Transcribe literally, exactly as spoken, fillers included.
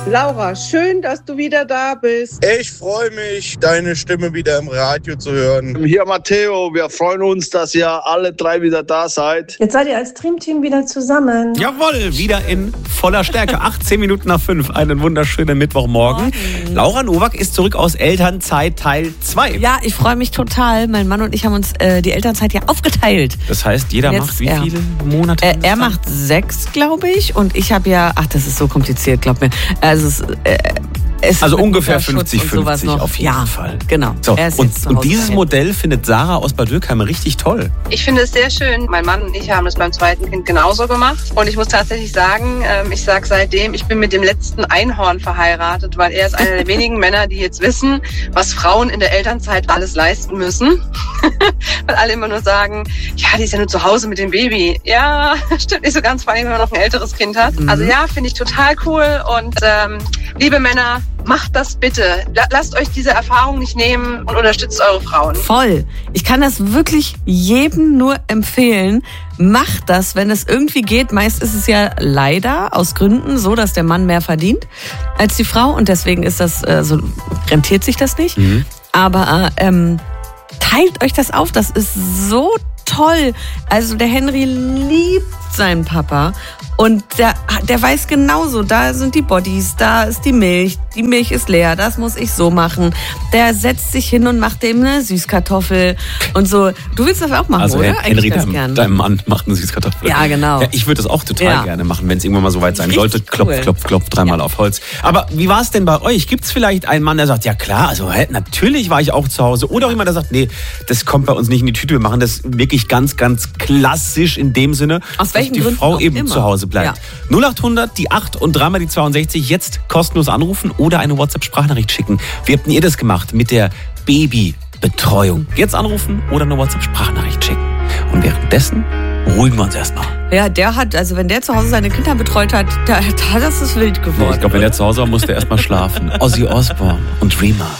Laura, schön, dass du wieder da bist. Ich freue mich, deine Stimme wieder im Radio zu hören. Hier Matteo, wir freuen uns, dass ihr alle drei wieder da seid. Jetzt seid ihr als Dreamteam wieder zusammen. Jawohl, wieder in voller Stärke. achtzehn Minuten nach fünf, einen wunderschönen Mittwochmorgen. Morgen. Laura Nowak ist zurück aus Elternzeit Teil zwei. Ja, ich freue mich total. Mein Mann und ich haben uns äh, die Elternzeit ja aufgeteilt. Das heißt, jeder Jetzt macht wie er. viele Monate? Äh, er macht sechs, glaube ich. Und ich habe ja, ach, das ist so kompliziert, glaub mir. Also es, äh, es Also ungefähr fünfzig fünfzig auf jeden ja, Fall. Genau. So, und, und dieses daheim. Modell findet Sarah aus Bad Dürkheim richtig toll. Ich finde es sehr schön. Mein Mann und ich haben das beim zweiten Kind genauso gemacht. Und ich muss tatsächlich sagen, ich sage seitdem, ich bin mit dem letzten Einhorn verheiratet, weil er ist einer der wenigen Männer, die jetzt wissen, was Frauen in der Elternzeit alles leisten müssen. Weil alle immer nur sagen, ja, die ist ja nur zu Hause mit dem Baby. Ja, stimmt nicht so ganz, vor allem, wenn man noch ein älteres Kind hat. Mhm. Also ja, finde ich total cool. Und ähm, liebe Männer, macht das bitte. Lasst euch diese Erfahrung nicht nehmen und unterstützt eure Frauen. Voll. Ich kann das wirklich jedem nur empfehlen. Macht das, wenn es irgendwie geht. Meist ist es ja leider aus Gründen so, dass der Mann mehr verdient als die Frau. Und deswegen ist das, äh, so rentiert sich das nicht. Mhm. Aber ähm, teilt euch das auf. Das ist so toll. Also der Henry liebt seinen Papa. Und der, der weiß genauso, da sind die Bodies, da ist die Milch, die Milch ist leer, das muss ich so machen. Der setzt sich hin und macht dem eine Süßkartoffel und so. Du willst das auch machen, also, oder? Henry, dein, dein Mann macht eine Süßkartoffel. Ja, genau. Ja, ich würde das auch total ja. gerne machen, wenn es irgendwann mal so weit sein Richtig sollte. Klopf, cool. klopf, klopf, dreimal ja. auf Holz. Aber wie war es denn bei euch? Gibt es vielleicht einen Mann, der sagt, ja klar, also natürlich war ich auch zu Hause. Oder auch jemand, der sagt, nee, das kommt bei uns nicht in die Tüte. Wir machen das wirklich ganz, ganz klassisch in dem Sinne, Aus welchen dass die Gründen Frau eben immer. zu Hause bleibt. Ja. null acht hundert, die acht und dreimal die zweiundsechzig. Jetzt kostenlos anrufen oder eine WhatsApp-Sprachnachricht schicken. Wie habt ihr das gemacht mit der Babybetreuung? Jetzt anrufen oder eine WhatsApp-Sprachnachricht schicken. Und währenddessen beruhigen wir uns erstmal. Ja, der hat, also wenn der zu Hause seine Kinder betreut hat, da, da das ist wild geworden. Nee, ich glaube, wenn der zu Hause war, musste er erstmal schlafen. Ozzy Osbourne und Dreamer.